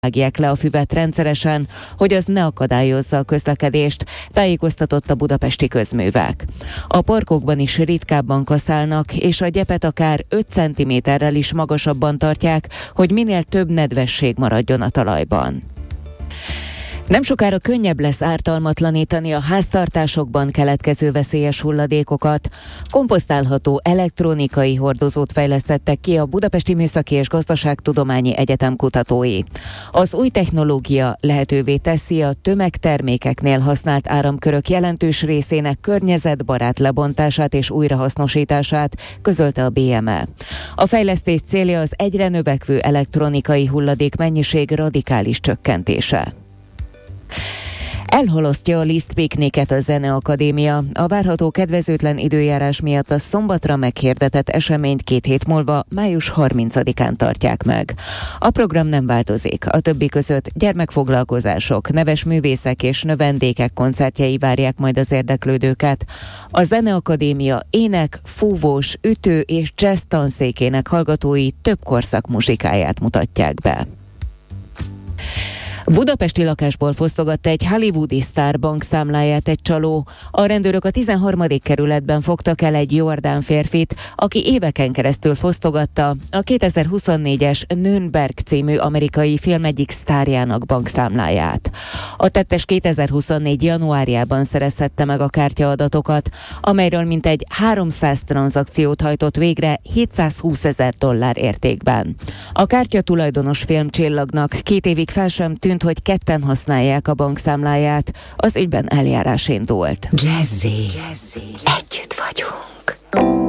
vágják le a füvet rendszeresen, hogy az ne akadályozza a közlekedést, tájékoztatott a Budapesti Közművek. A parkokban is ritkábban kaszálnak, és a gyepet akár 5 cm-rel is magasabban tartják, hogy minél több nedvesség maradjon a talajban. Nem sokára könnyebb lesz ártalmatlanítani a háztartásokban keletkező veszélyes hulladékokat. Komposztálható elektronikai hordozót fejlesztettek ki a Budapesti Műszaki és Gazdaságtudományi Egyetem kutatói. Az új technológia lehetővé teszi a tömegtermékeknél használt áramkörök jelentős részének környezetbarát lebontását és újrahasznosítását, közölte a BME. A fejlesztés célja az egyre növekvő elektronikai hulladék mennyiség radikális csökkentése. Elhalasztja a Liszt pikniket a Zeneakadémia. A várható kedvezőtlen időjárás miatt a szombatra meghirdetett eseményt 2 hét múlva, május 30-án tartják meg. A program nem változik. A többi között gyermekfoglalkozások, neves művészek és növendékek koncertjei várják majd az érdeklődőket. A Zeneakadémia ének, fúvós, ütő és jazz tanszékének hallgatói több korszak muzsikáját mutatják be. Budapesti lakásból fosztogatta egy hollywoodi sztár bankszámláját egy csaló. A rendőrök a 13. kerületben fogtak el egy jordán férfit, aki éveken keresztül fosztogatta a 2024-es Nürnberg című amerikai film egyik sztárjának bankszámláját. A tettes 2024. januárjában szerezhette meg a kártyaadatokat, amelyről mintegy 300 tranzakciót hajtott végre $720 000 értékben. A kártya tulajdonos filmcsillagnak 2 évig fel sem tűnt, hogy ketten használják a bankszámláját. Az ügyben eljárás indult. Jazzy. Együtt vagyunk.